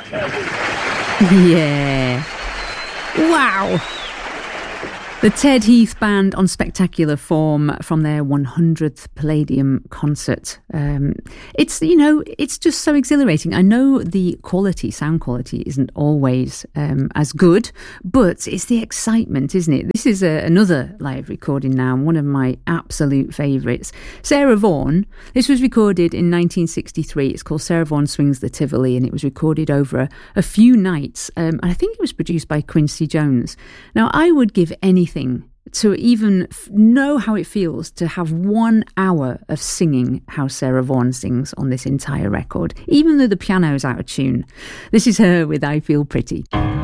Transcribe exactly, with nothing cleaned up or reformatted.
Yeah. Wow. The Ted Heath Band on spectacular form from their one hundredth Palladium concert. Um, it's, you know, it's just so exhilarating. I know the quality, sound quality, isn't always um, as good, but it's the excitement, isn't it? This is a, another live recording now, one of my absolute favourites. Sarah Vaughan. This was recorded in nineteen sixty-three. It's called Sarah Vaughan Swings the Tivoli, and it was recorded over a, a few nights. Um, and I think it was produced by Quincy Jones. Now, I would give anything to even f- know how it feels to have one hour of singing how Sarah Vaughan sings on this entire record, even though the piano is out of tune. This is her with I Feel Pretty.